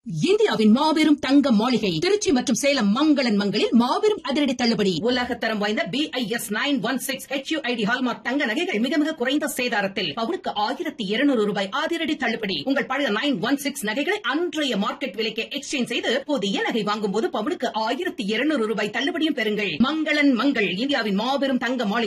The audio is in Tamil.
இந்தியாவின் மாபெரும் தங்க மாளிகை திருச்சி மற்றும் சேலம் மங்களன் மங்களில் மாபெரும் அதிரடி தள்ளுபடி. உலகத்தரம் வாய்ந்த BIS 916 HUID ஹால்மார்க் தங்க நகைகள் மிக மிக குறைந்த சேதாரத்தில் பவுனுக்கு 1200 ரூபாய் அதிரடி தள்ளுபடி. உங்கள் பழைய 916 நகைகளை அன்றைய மார்க்கெட் விலைக்கு எக்ஸ்சேஞ்ச் செய்து புதிய நகை வாங்கும் போது பவுனுக்கு 1200 ரூபாய் தள்ளுபடியும் பெறுங்கள். மங்களன் மங்கள், இந்தியாவின் மாபெரும் தங்க மாளிகை